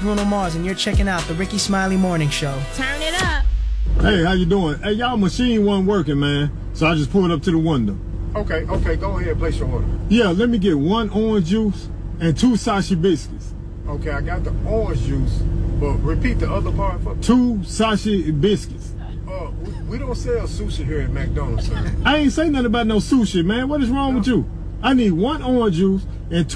Bruno Mars, and you're checking out the Ricky Smiley Morning Show. Turn it up. Hey, how you doing? Hey, y'all machine wasn't working, man. So I just pulled up to the window. Okay, go ahead, place your order. Yeah, let me get 1 orange juice and 2 Sashi biscuits. Okay, I got the orange juice, but repeat the other part for me. 2 Sashi biscuits. We don't sell sushi here at McDonald's, sir. I ain't say nothing about no sushi, man. What is wrong with you? I need 1 orange juice and 2